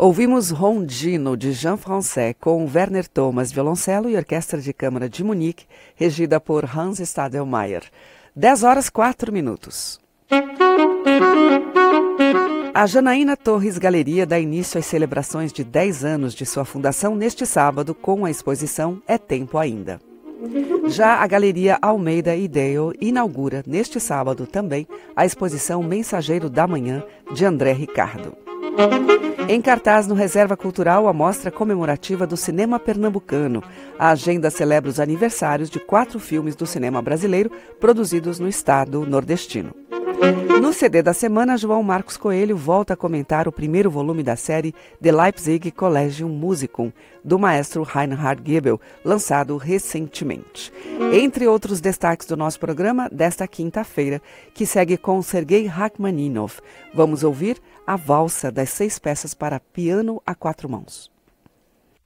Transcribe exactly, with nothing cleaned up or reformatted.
Ouvimos Rondino, de Jean Francais, com Werner Thomas, violoncelo e Orquestra de Câmara de Munique, regida por Hans Stadelmeier. dez horas, quatro minutos. A Janaína Torres Galeria dá início às celebrações de dez anos de sua fundação neste sábado com a exposição É Tempo Ainda. Já a Galeria Almeida Ideo inaugura neste sábado também a exposição Mensageiro da Manhã, de André Ricardo. Em cartaz no Reserva Cultural, a mostra comemorativa do cinema pernambucano. A agenda celebra os aniversários de quatro filmes do cinema brasileiro produzidos no estado nordestino. No C D da semana, João Marcos Coelho volta a comentar o primeiro volume da série The Leipzig Collegium Musicum, do maestro Reinhard Goebel, lançado recentemente. Entre outros destaques do nosso programa desta quinta-feira, que segue com Sergei Rachmaninov, vamos ouvir a Valsa das Seis Peças para Piano a Quatro Mãos.